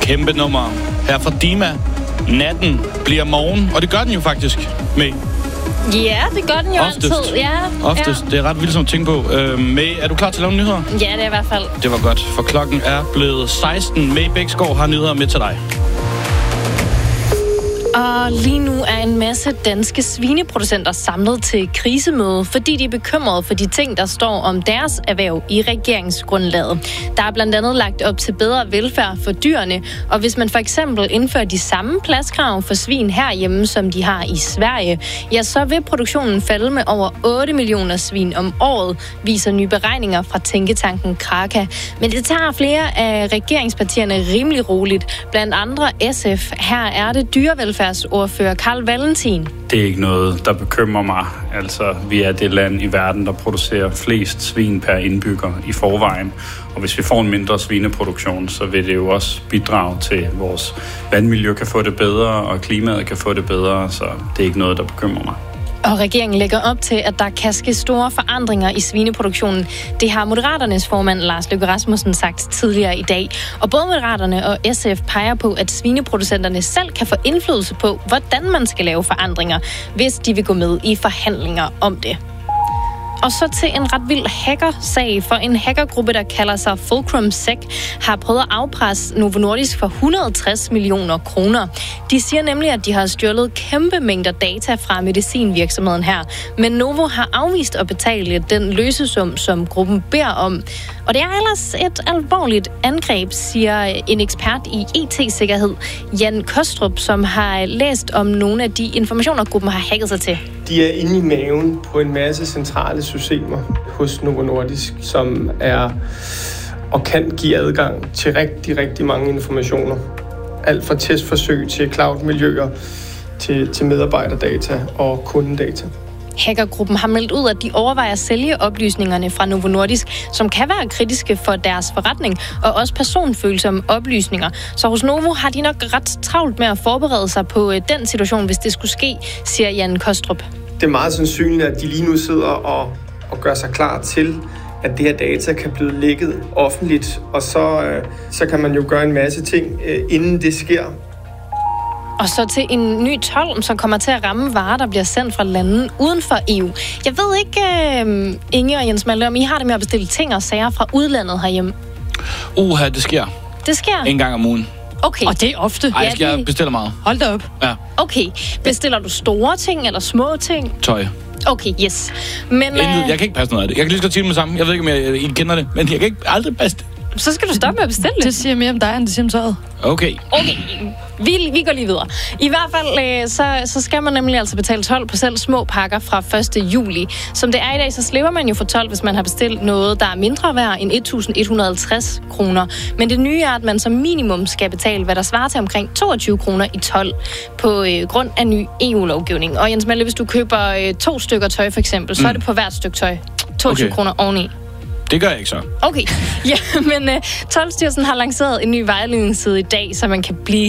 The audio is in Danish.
kæmpe nummer her fra Dima. Natten bliver morgen, og det gør den jo faktisk med. Ja, det gør den jo Oftest. altid. Ja. Oftest. Det er ret vildt som at tænke på. May, er du klar til at lave nyheder? Ja, det er i hvert fald. Det var godt, for klokken er blevet 16. May Bæksgaard har nyheder med til dig. Og lige nu er en masse danske svineproducenter samlet til krisemøde, fordi de er bekymrede for de ting, der står om deres erhverv i regeringsgrundlaget. Der er blandt andet lagt op til bedre velfærd for dyrene, og hvis man for eksempel indfører de samme pladskrav for svin herhjemme, som de har i Sverige, ja, så vil produktionen falde med over 8 millioner svin om året, viser nye beregninger fra tænketanken Kraka. Men det tager flere af regeringspartierne rimelig roligt, blandt andre SF. Her er det dyrevelfærdsordfører Carl Valentin. Det er ikke noget, der bekymrer mig. Altså, vi er det land i verden, der producerer flest svin per indbygger i forvejen. Og hvis vi får en mindre svineproduktion, så vil det jo også bidrage til, at vores vandmiljø kan få det bedre, og klimaet kan få det bedre. Så det er ikke noget, der bekymrer mig. Og regeringen lægger op til, at der kan ske store forandringer i svineproduktionen. Det har Moderaternes formand Lars Løkke Rasmussen sagt tidligere i dag. Og både Moderaterne og SF peger på, at svineproducenterne selv kan få indflydelse på, hvordan man skal lave forandringer, hvis de vil gå med i forhandlinger om det. Og så til en ret vild hackersag, for en hackergruppe, der kalder sig Fulcrum Sec, har prøvet at afpresse Novo Nordisk for 160 millioner kroner. De siger nemlig, at de har stjålet kæmpe mængder data fra medicinvirksomheden her. Men Novo har afvist at betale den løsesum, som gruppen beder om. Og det er ellers et alvorligt angreb, siger en ekspert i IT-sikkerhed, Jan Kostrup, som har læst om nogle af de informationer, gruppen har hacket sig til. De er inde i maven på en masse centrale systemer hos Novo Nordisk, som er og kan give adgang til rigtig, rigtig mange informationer. Alt fra testforsøg til cloud-miljøer, til medarbejderdata og kundedata. Hackergruppen har meldt ud, at de overvejer at sælge oplysningerne fra Novo Nordisk, som kan være kritiske for deres forretning, og også personfølsomme oplysninger. Så hos Novo har de nok ret travlt med at forberede sig på den situation, hvis det skulle ske, siger Jan Kostrup. Det er meget sandsynligt, at de lige nu sidder og gør sig klar til, at det her data kan blive lækket offentligt, og så kan man jo gøre en masse ting, inden det sker. Og så til en ny told, som kommer til at ramme varer, der bliver sendt fra lande uden for EU. Jeg ved ikke, Inge og Jens Malte, om I har det med at bestille ting og sager fra udlandet herhjemme? Det sker. Det sker? En gang om ugen. Okay. Og det er ofte. Ej, jeg bestiller meget. Hold da op. Ja. Okay. Bestiller du store ting eller små ting? Tøj. Okay, yes. Men, jeg kan ikke passe noget af det. Jeg kan lige så godt sige det med sammen. Jeg ved ikke, om I kender det, men jeg kan ikke aldrig passe det. Så skal du stoppe med at bestille det. Det siger mere om dig, end det siger om tøjet. Okay. Vi går lige videre. I hvert fald, så skal man nemlig altså betale 12 på selv små pakker fra 1. juli. Som det er i dag, så slipper man jo for 12, hvis man har bestilt noget, der er mindre værd end 1.150 kroner. Men det nye er, at man som minimum skal betale, hvad der svarer til omkring 22 kroner i 12 på grund af ny EU-lovgivning. Og Jens Malte, hvis du køber 2 stykker tøj for eksempel, så er det på hvert stykke tøj 22 kroner oveni. Det gør jeg ikke så. Okay, ja, men Toldstyrelsen har lanceret en ny vejledningsside i dag, så man kan blive